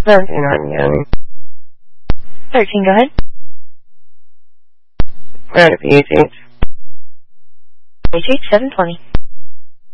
13 13, go ahead. Right at the 18th. 720.